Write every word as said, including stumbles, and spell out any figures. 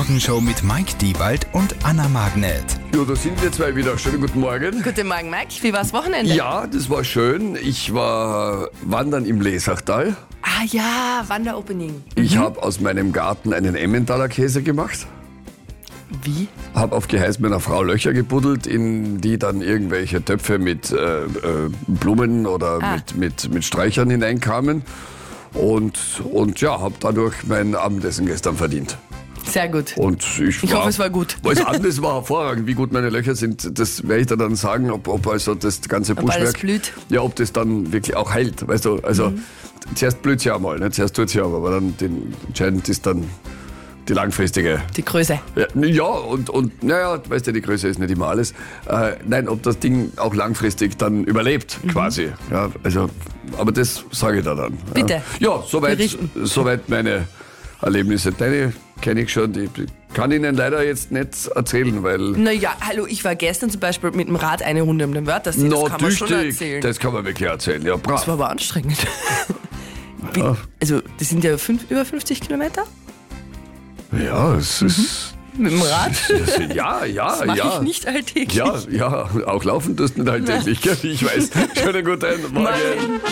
Morgenshow mit Mike Diewald und Anna Magnet. Ja, da sind wir zwei wieder. Schönen guten Morgen. Guten Morgen, Mike. Wie war's Wochenende? Ja, das war schön. Ich war wandern im Lesachtal. Ah ja, Wanderopening. Ich habe aus meinem Garten einen Emmentaler Käse gemacht. Wie? Habe auf Geheiß meiner Frau Löcher gebuddelt, in die dann irgendwelche Töpfe mit äh, äh, Blumen oder Ah. mit, mit, mit Sträuchern hineinkamen. Und, und ja, habe dadurch mein Abendessen gestern verdient. Sehr gut. Und ich, Ich war, hoffe, es war gut. Das Abendessen war hervorragend. Wie gut meine Löcher sind, das werde ich dir dann sagen, ob, ob also das ganze Ob alles Buschwerk, blüht. ja, ob das dann wirklich auch heilt. Weißt du, also Mhm. zuerst blüht es ja einmal, ne? Zuerst tut es ja, aber dann den, entscheidend ist dann die langfristige. Die Größe. Ja, ja und, und naja, weißt du, die Größe ist nicht immer alles. Äh, nein, ob das Ding auch langfristig dann überlebt, Mhm. quasi. Ja, also, aber das sage ich da dann. Bitte. Ja, ja soweit, Berichten. soweit meine Erlebnisse. Deine kenne ich schon, die kann ich Ihnen leider jetzt nicht erzählen, weil... Naja, hallo, ich war gestern zum Beispiel mit dem Rad eine Runde um den Wörthersee. Das No, kann man schon tüchtig. erzählen. Das kann man wirklich erzählen, ja, brav. Das war aber anstrengend. Bin- Also, das sind ja fünf, über fünfzig Kilometer Ja, es ist... mit dem Rad. es ist- Ja, ja, Das mache ja. ich nicht alltäglich. Ja, ja, auch laufen tust du nicht alltäglich, gell? Ich weiß. Schönen guten Morgen. Morgen.